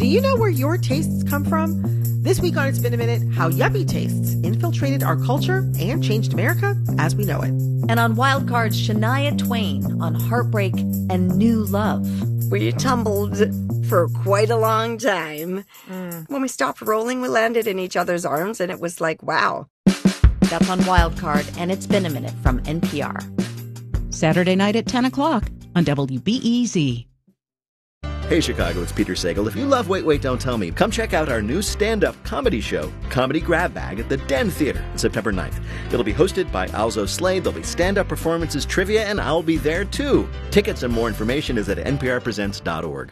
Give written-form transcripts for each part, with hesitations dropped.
you know where your tastes come from? This week on It's Been a Minute, how yuppie tastes infiltrated our culture and changed America as we know it. And on Wildcard, Shania Twain on Heartbreak and New Love. We tumbled for quite a long time. When we stopped rolling, we landed in each other's arms, and it was like, wow. That's on Wildcard, and It's Been a Minute from NPR. Saturday night at 10 o'clock on WBEZ. Hey Chicago, it's Peter Sagal. If you love Wait, Wait, Don't Tell Me, come check out our new stand-up comedy show, Comedy Grab Bag, at the Den Theater on September 9th. It'll be hosted by Alzo Slade, there'll be stand-up performances, trivia, and I'll be there too. Tickets and more information is at nprpresents.org.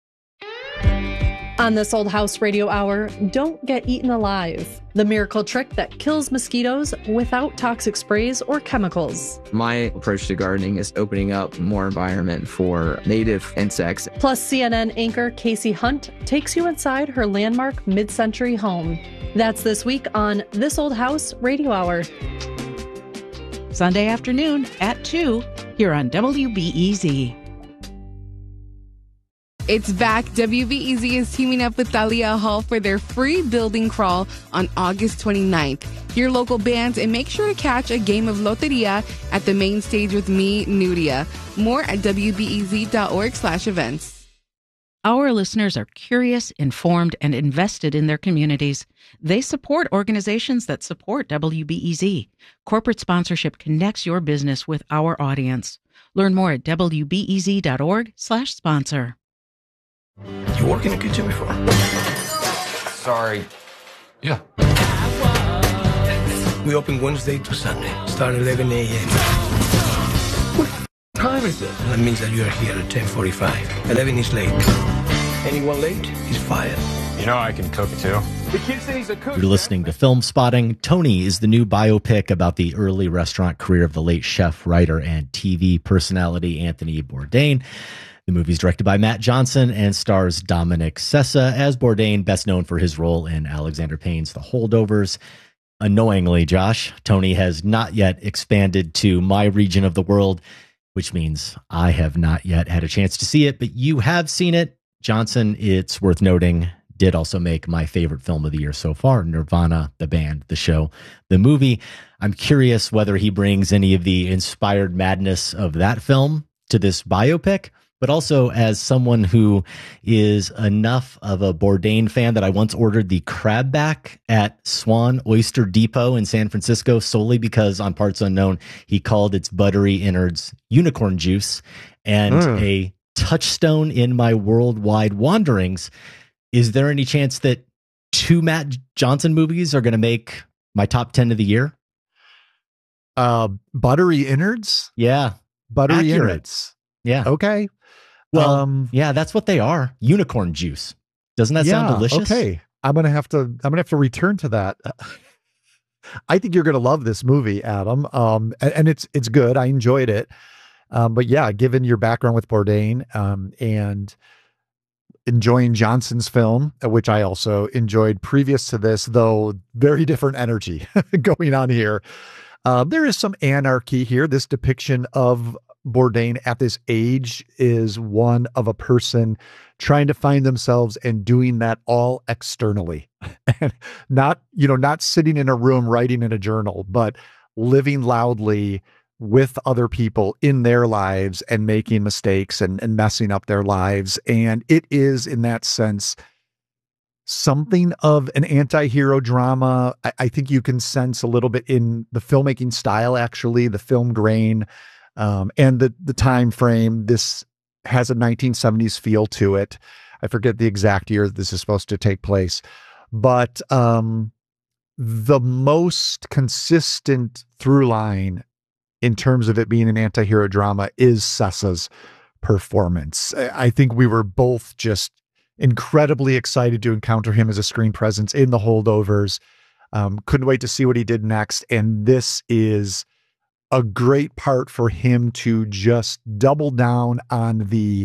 On This Old House Radio Hour, don't get eaten alive. The miracle trick that kills mosquitoes without toxic sprays or chemicals. My approach to gardening is opening up more environment for native insects. Plus, CNN anchor Casey Hunt takes you inside her landmark mid-century home. That's this week on This Old House Radio Hour. Sunday afternoon at 2 here on WBEZ. It's back. WBEZ is teaming up with Thalia Hall for their free building crawl on August 29th. Hear local bands and make sure to catch a game of Loteria at the main stage with me, Nudia. More at WBEZ.org/events. Our listeners are curious, informed, and invested in their communities. They support organizations that support WBEZ. Corporate sponsorship connects your business with our audience. Learn more at WBEZ.org/sponsor. You worked in a kitchen before? Sorry. Yeah. We open Wednesday to Sunday. Start 11 a.m. What time is it? That means that you are here at 10:45. 11 is late. Anyone late is fired. You know I can cook too. The kid said he's a cook. You're listening to Film Spotting. Tony is the new biopic about the early restaurant career of the late chef, writer, and TV personality Anthony Bourdain. The movie is directed by Matt Johnson and stars Dominic Sessa as Bourdain, best known for his role in Alexander Payne's The Holdovers. Annoyingly, Josh, Tony has not yet expanded to my region of the world, which means I have not yet had a chance to see it, but you have seen it. Johnson, it's worth noting, did also make my favorite film of the year so far, Nirvana, the band, the show, the movie. I'm curious whether he brings any of the inspired madness of that film to this biopic. But also as someone who is enough of a Bourdain fan that I once ordered the crab back at Swan Oyster Depot in San Francisco solely because on Parts Unknown, he called its buttery innards unicorn juice. And a touchstone in my worldwide wanderings, is there any chance that 2 Matt Johnson movies are going to make my top 10 of the year? Buttery innards? Yeah. Buttery Accurate. innards. Yeah. Okay. Well, yeah, that's what they are. Unicorn juice. Doesn't that sound delicious? Okay. I'm gonna have to return to that. I think you're gonna love this movie, Adam. And it's good. I enjoyed it. But yeah, given your background with Bourdain, and enjoying Johnson's film, which I also enjoyed previous to this, though very different energy going on here. There is some anarchy here. This depiction of Bourdain at this age is one of a person trying to find themselves and doing that all externally, and not sitting in a room writing in a journal, but living loudly with other people in their lives and making mistakes and messing up their lives. And it is, in that sense, something of an anti-hero drama. I think you can sense a little bit in the filmmaking style, actually, the film grain, and the time frame. This has a 1970s feel to it. I forget the exact year this is supposed to take place, but the most consistent through line in terms of it being an anti-hero drama is Sessa's performance. I think we were both just incredibly excited to encounter him as a screen presence in The Holdovers. Couldn't wait to see what he did next. And this is a great part for him to just double down on the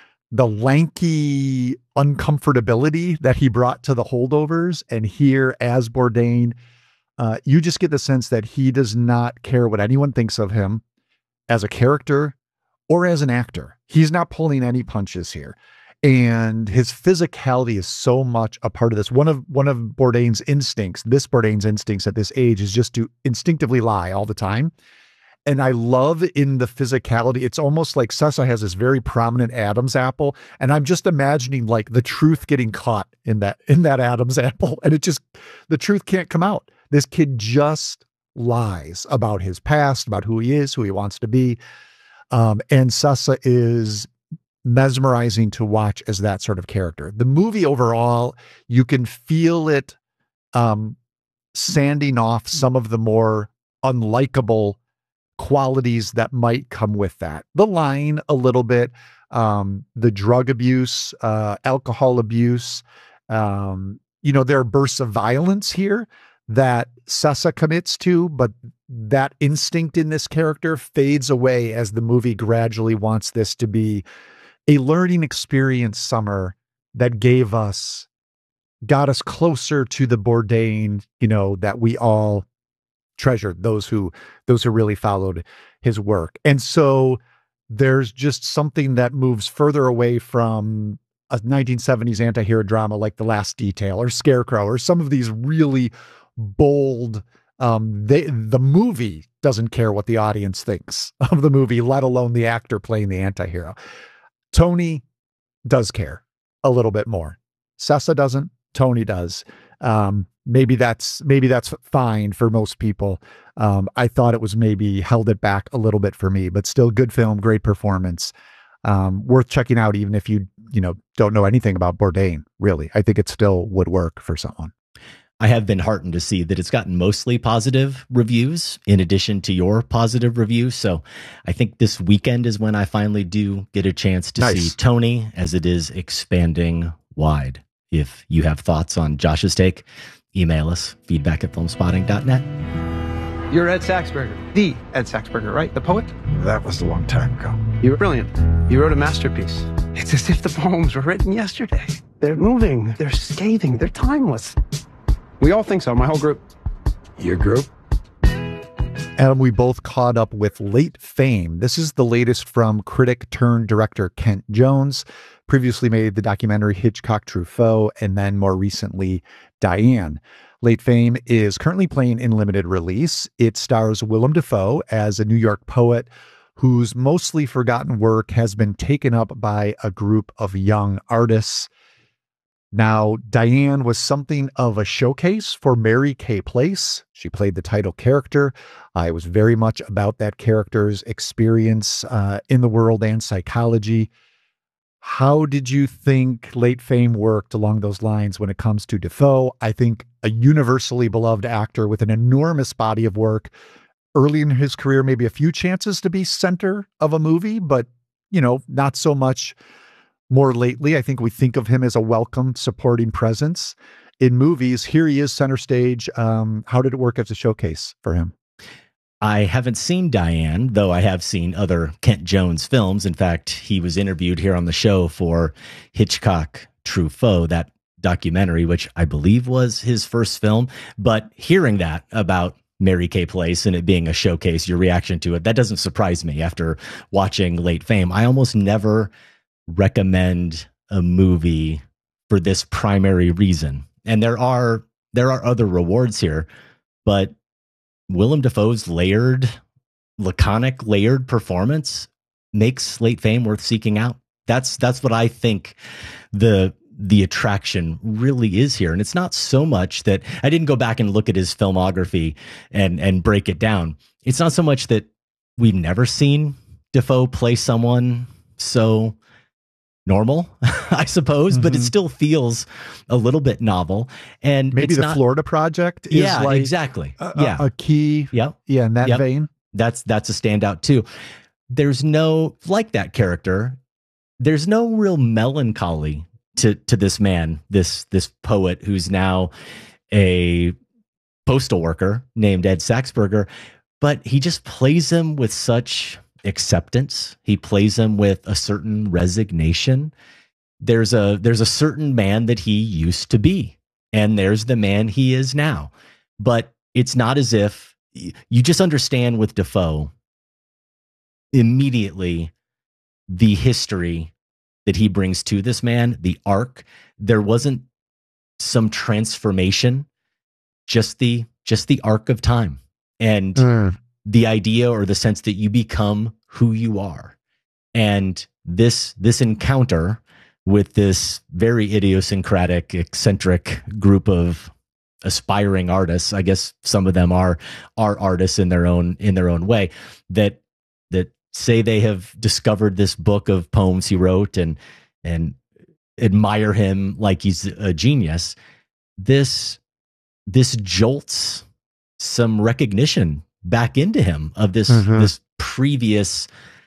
lanky uncomfortability that he brought to The Holdovers. And here as Bourdain, you just get the sense that he does not care what anyone thinks of him as a character or as an actor. He's not pulling any punches here. And his physicality is so much a part of this. One of Bourdain's instincts at this age is just to instinctively lie all the time. And I love in the physicality, it's almost like Sessa has this very prominent Adam's apple. And I'm just imagining like the truth getting caught in that Adam's apple. And the truth can't come out. This kid just lies about his past, about who he is, who he wants to be. And Sessa is mesmerizing to watch as that sort of character. The movie overall, you can feel it sanding off some of the more unlikable qualities that might come with that. The lying a little bit, the drug abuse, alcohol abuse, there are bursts of violence here that Sessa commits to, but that instinct in this character fades away as the movie gradually wants this to be a learning experience summer that got us closer to the Bourdain, that we all treasured, those who really followed his work. And so there's just something that moves further away from a 1970s anti-hero drama like The Last Detail or Scarecrow or some of these really bold, the movie doesn't care what the audience thinks of the movie, let alone the actor playing the anti-hero. Tony does care a little bit more. Sessa doesn't. Tony does. Maybe that's fine for most people. I thought it was maybe held it back a little bit for me, but still good film, great performance. Worth checking out, even if you don't know anything about Bourdain, really. I think it still would work for someone. I have been heartened to see that it's gotten mostly positive reviews in addition to your positive review. So I think this weekend is when I finally do get a chance to see Tony, as it is expanding wide. If you have thoughts on Josh's take, email us, feedback@filmspotting.net. You're Ed Saxberger, the Ed Saxberger, right? The poet? That was a long time ago. You were brilliant. You wrote a masterpiece. It's as if the poems were written yesterday. They're moving, they're scathing, they're timeless. We all think so, my whole group. Your group? Adam, we both caught up with Late Fame. This is the latest from critic turned director Kent Jones. Previously made the documentary Hitchcock Truffaut, and then more recently, Diane. Late Fame is currently playing in limited release. It stars Willem Dafoe as a New York poet whose mostly forgotten work has been taken up by a group of young artists. Now, Diane was something of a showcase for Mary Kay Place. She played the title character. It was very much about that character's experience in the world and psychology. How did you think Late Fame worked along those lines when it comes to Dafoe? I think a universally beloved actor with an enormous body of work. Early in his career, maybe a few chances to be center of a movie, but, not so much more lately. I think we think of him as a welcome supporting presence in movies. Here he is center stage. How did it work as a showcase for him? I haven't seen Diane, though I have seen other Kent Jones films. In fact, he was interviewed here on the show for Hitchcock Truffaut, that documentary, which I believe was his first film. But hearing that about Mary Kay Place and it being a showcase, your reaction to it, that doesn't surprise me after watching Late Fame. I almost never recommend a movie for this primary reason. And there are other rewards here, but Willem Dafoe's laconic performance makes Late Fame worth seeking out. That's what I think the attraction really is here. And it's not so much that I didn't go back and look at his filmography and break it down. It's not so much that we've never seen Dafoe play someone so normal, I suppose, but it still feels a little bit novel. And maybe the Florida Project is exactly. A key. In that vein. That's a standout too. There's no, like that character, there's no real melancholy to this man, this poet who's now a postal worker named Ed Saxberger, but he just plays him with such acceptance. He plays him with a certain resignation. There's a certain man that he used to be, and there's the man he is now. But it's not as if you just understand with Dafoe immediately the history that he brings to this man, the arc. There wasn't some transformation, just the arc of time and the idea or the sense that you become who you are. And this encounter with this very idiosyncratic, eccentric group of aspiring artists, I guess some of them are artists in their own way, that say they have discovered this book of poems he wrote and admire him like he's a genius. This jolts some recognition back into him of this previous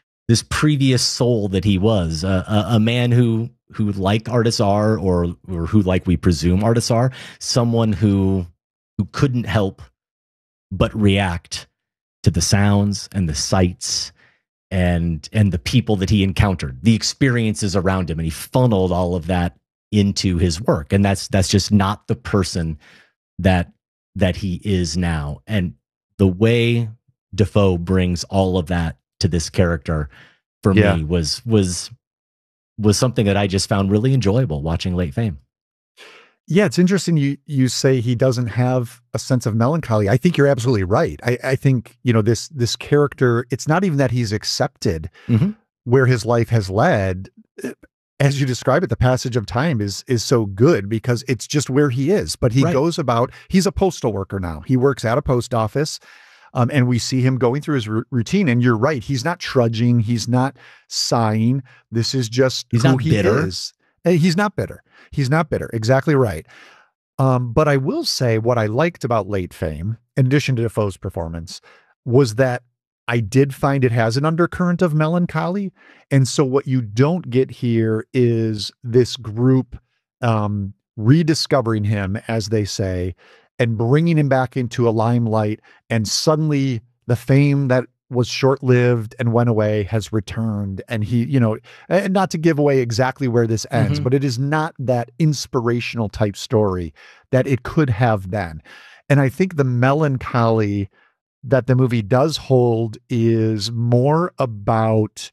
soul that he was, a man who like artists are, or who like we presume artists are, someone who couldn't help but react to the sounds and the sights and the people that he encountered, the experiences around him, and he funneled all of that into his work. And that's just not the person that he is now. And the way Dafoe brings all of that to this character for me was something that I just found really enjoyable watching Late Fame. Yeah, it's interesting you say he doesn't have a sense of melancholy. I think you're absolutely right. I think, this character, it's not even that he's accepted where his life has led. As you describe it, the passage of time is so good because it's just where he is. But he goes about, he's a postal worker now. He works at a post office. And we see him going through his routine. And you're right. He's not trudging. He's not sighing. This is just who he is. He's not bitter. He's not bitter. Exactly right. But I will say what I liked about Late Fame, in addition to Defoe's performance, was that I did find it has an undercurrent of melancholy. And so what you don't get here is this group rediscovering him, as they say, and bringing him back into a limelight. And suddenly the fame that was short-lived and went away has returned. And he, and not to give away exactly where this ends, but it is not that inspirational type story that it could have been. And I think the melancholy that the movie does hold is more about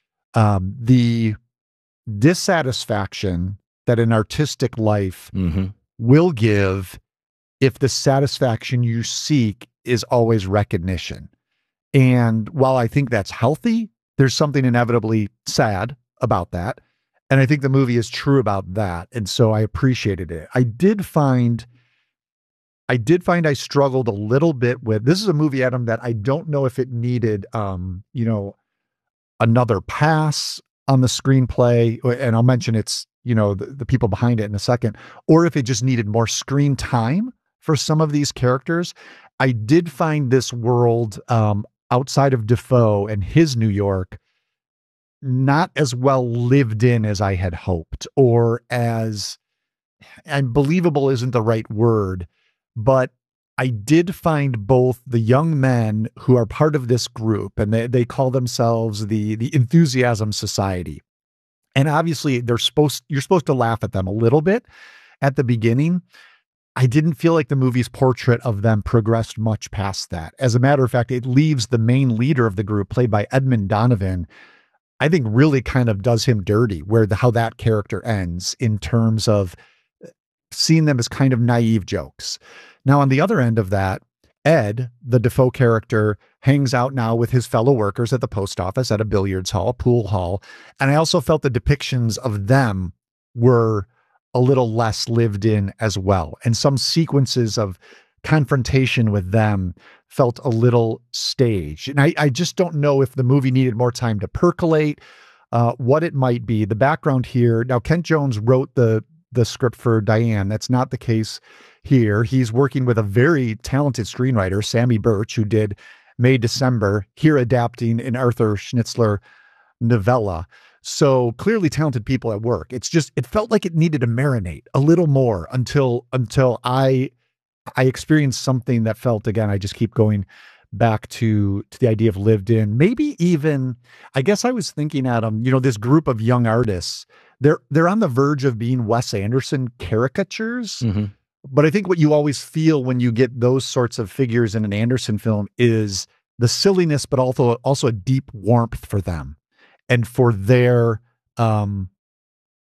the dissatisfaction that an artistic life will give if the satisfaction you seek is always recognition. And while I think that's healthy, there's something inevitably sad about that. And I think the movie is true about that. And so I appreciated it. I did find I struggled a little bit with, this is a movie, Adam, that I don't know if it needed, another pass on the screenplay. And I'll mention it's, the people behind it in a second, or if it just needed more screen time for some of these characters. I did find this world, outside of Dafoe and his New York, not as well lived in as I had hoped, or as, and believable isn't the right word, but I did find both the young men who are part of this group, and they call themselves the Enthusiasm Society. And obviously you're supposed to laugh at them a little bit at the beginning. I didn't feel like the movie's portrait of them progressed much past that. As a matter of fact, it leaves the main leader of the group, played by Edmund Donovan, I think really kind of does him dirty, how that character ends in terms of seeing them as kind of naive jokes. Now, on the other end of that, Ed, the Dafoe character, hangs out now with his fellow workers at the post office at a billiards hall, pool hall. And I also felt the depictions of them were a little less lived in as well. And some sequences of confrontation with them felt a little staged. And I just don't know if the movie needed more time to percolate, what it might be. The background here, now Kent Jones wrote the script for Diane. That's not the case here. He's working with a very talented screenwriter, Sammy Birch, who did May December, here adapting an Arthur Schnitzler novella. So clearly talented people at work. It's just, it felt like it needed to marinate a little more until I experienced something that felt, again, I just keep going back to the idea of lived in. Maybe even, I guess I was thinking, Adam, this group of young artists, they're on the verge of being Wes Anderson caricatures. But I think what you always feel when you get those sorts of figures in an Anderson film is the silliness, but also a deep warmth for them and for their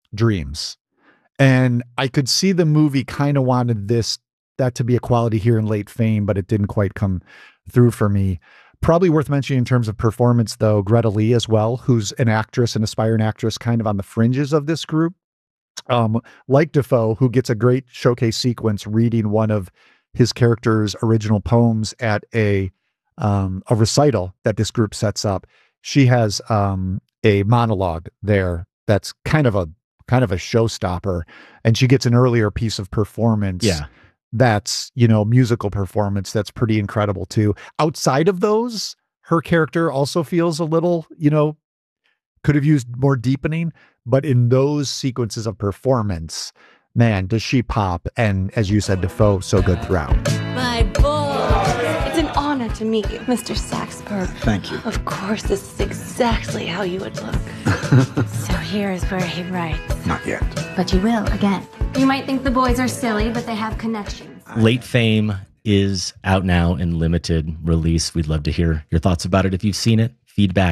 dreams. And I could see the movie kind of wanted that to be a quality here in Late Fame, but it didn't quite come through for me. Probably worth mentioning in terms of performance, though, Greta Lee as well, who's an actress, an aspiring actress, kind of on the fringes of this group. Like Dafoe, who gets a great showcase sequence reading one of his character's original poems at a recital that this group sets up. She has a monologue there that's kind of a showstopper, and she gets an earlier piece of performance. Yeah. That's, musical performance that's pretty incredible too. Outside of those, her character also feels a little, could have used more deepening, but in those sequences of performance, man, does she pop. And as you said, Dafoe, so good throughout. My boy, it's an honor to meet you, Mr. Saxberg. Thank you. Of course, this is exactly how you would look. So here's where he writes. Not yet. But you will again. You might think the boys are silly, but they have connections. Late Fame is out now in limited release. We'd love to hear your thoughts about it if you've seen it.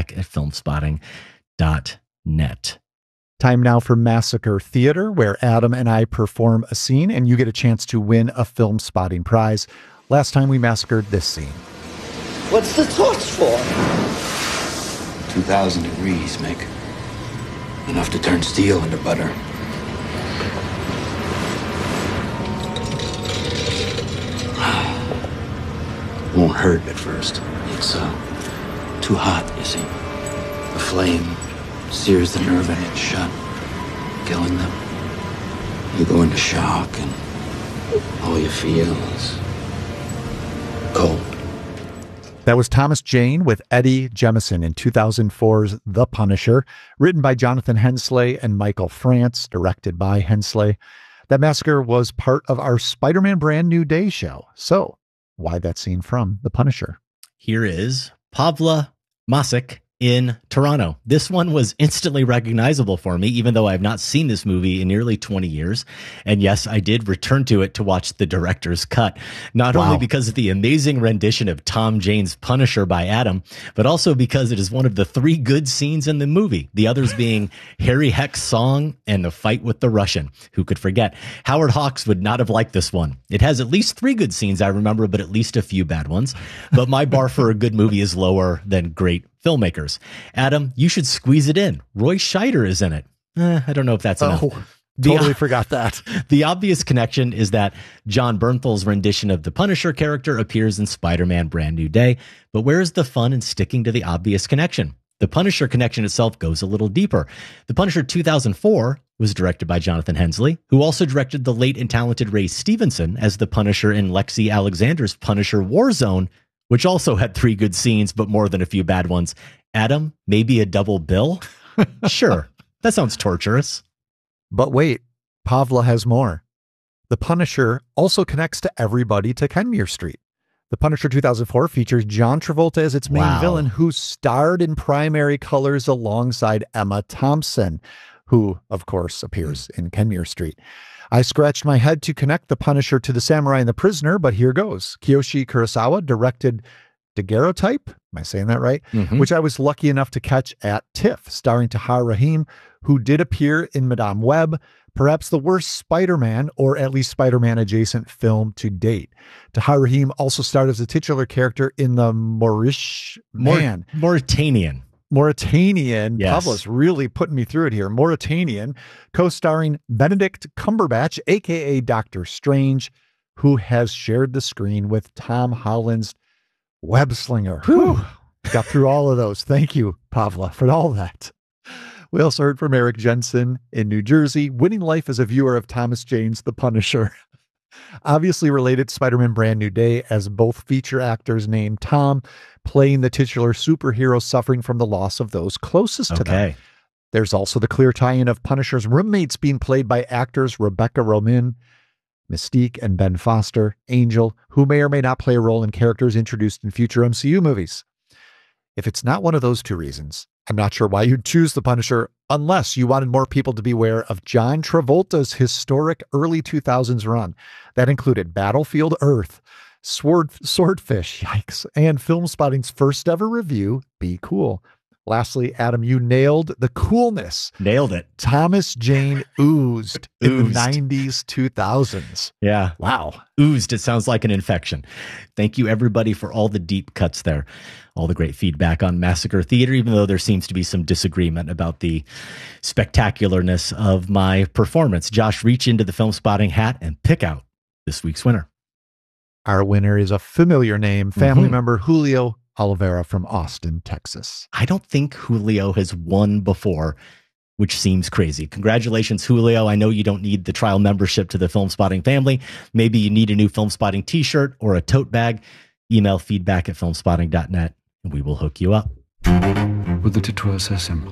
Feedback@filmspotting.net. Time now for Massacre Theater, where Adam and I perform a scene and you get a chance to win a Film Spotting prize. Last time we massacred this scene. What's the torch for? 2,000 degrees, Mick. Enough to turn steel into butter. Won't hurt at first. It's too hot, you see. The flame sears the nerve endings shut, killing them. You go into shock and all you feel is cold. That was Thomas Jane with Eddie Jemison in 2004's The Punisher, written by Jonathan Hensley and Michael France, directed by Hensley. That massacre was part of our Spider-Man Brand New Day show. So, why that scene from The Punisher? Here is Pavla Masic in Toronto. This one was instantly recognizable for me, even though I have not seen this movie in nearly 20 years. And yes, I did return to it to watch the director's cut, not only because of the amazing rendition of Tom Jane's Punisher by Adam, but also because it is one of the 3 good scenes in the movie, the others being Harry Heck's song and the fight with the Russian. Who could forget? Howard Hawks would not have liked this one. It has at least 3 good scenes, I remember, but at least a few bad ones. But my bar for a good movie is lower than great filmmakers. Adam, you should squeeze it in. Roy Scheider is in it. I don't know if that's enough. Totally forgot that. The obvious connection is that John Bernthal's rendition of the Punisher character appears in Spider-Man Brand New Day. But where is the fun in sticking to the obvious connection? The Punisher connection itself goes a little deeper. The Punisher 2004 was directed by Jonathan Hensley, who also directed the late and talented Ray Stevenson as the Punisher in Lexi Alexander's Punisher Warzone, which also had 3 good scenes, but more than a few bad ones. Adam, maybe a double bill? Sure. That sounds torturous. But wait, Pavla has more. The Punisher also connects to everybody to Kenmure Street. The Punisher 2004 features John Travolta as its main villain, who starred in primary colors alongside Emma Thompson, who, of course, appears in Kenmure Street. I scratched my head to connect the Punisher to the Samurai and the Prisoner, but here goes. Kiyoshi Kurosawa directed Daguerreotype, am I saying that right? Which I was lucky enough to catch at TIFF, starring Tahar Rahim, who did appear in Madame Web, perhaps the worst Spider-Man, or at least Spider-Man adjacent film to date. Tahar Rahim also starred as a titular character in the Mauritanian. Yes. Pavla's really putting me through it here. Mauritanian, co-starring Benedict Cumberbatch, aka Doctor Strange, who has shared the screen with Tom Holland's Web Slinger. Whew. Got through all of those. Thank you, Pavla, for all that. We also heard from Eric Jensen in New Jersey, winning life as a viewer of Thomas Jane's The Punisher. Obviously related to Spider-Man Brand New Day, as both feature actors named Tom, playing the titular superhero suffering from the loss of those closest to them. There's also the clear tie-in of Punisher's roommates being played by actors Rebecca Romijn, Mystique, and Ben Foster, Angel, who may or may not play a role in characters introduced in future MCU movies. If it's not one of those 2 reasons, I'm not sure why you'd choose The Punisher unless you wanted more people to be aware of John Travolta's historic early 2000s run. That included Battlefield Earth, Swordfish, yikes, and Film Spotting's first ever review, Be Cool. Lastly, Adam, you nailed the coolness. Nailed it. Thomas Jane oozed in the 90s, 2000s. Yeah. Wow. Oozed. It sounds like an infection. Thank you, everybody, for all the deep cuts there. All the great feedback on Massacre Theater, even though there seems to be some disagreement about the spectacularness of my performance. Josh, reach into the Film Spotting hat and pick out this week's winner. Our winner is a familiar name, family member Julio Oliveira from Austin, Texas. I don't think Julio has won before, which seems crazy. Congratulations, Julio. I know you don't need the trial membership to the Film Spotting family. Maybe you need a new Film Spotting t-shirt or a tote bag. Email feedback@filmspotting.net and we will hook you up. Would that it were so simple.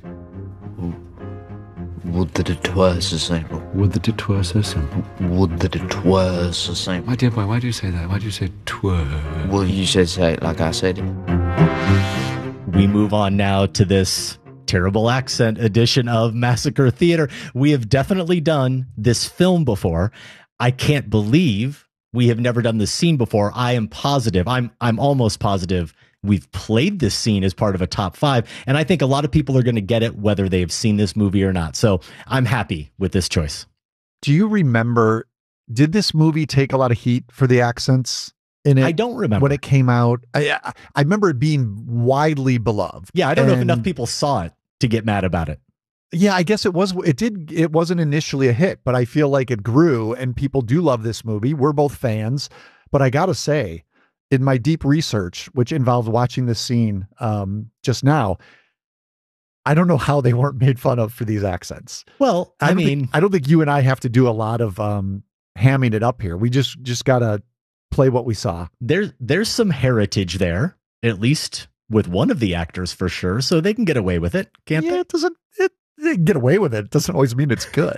Would that it were so simple. Would that it were so simple. Would that it were so simple. My dear boy, why do you say that? Why do you say twere? Well, you should say it like I said it. We move on now to this terrible accent edition of Massacre Theater. We have definitely done this film before. I can't believe we have never done this scene before. I am positive. I'm almost positive we've played this scene as part of a top 5. And I think a lot of people are going to get it whether they've seen this movie or not. So I'm happy with this choice. Do you remember, did this movie take a lot of heat for the accents in it? I don't remember. When it came out. I remember it being widely beloved. Yeah, I don't know if enough people saw it to get mad about it. Yeah, I guess it wasn't initially a hit, but I feel like it grew and people do love this movie. We're both fans, but I got to say, in my deep research, which involved watching this scene just now, I don't know how they weren't made fun of for these accents. Well, I don't think you and I have to do a lot of hamming it up here. We just got to play what we saw. There's some heritage there, at least with one of the actors for sure, so they can get away with it, can't they? They can get away with it. It doesn't always mean it's good.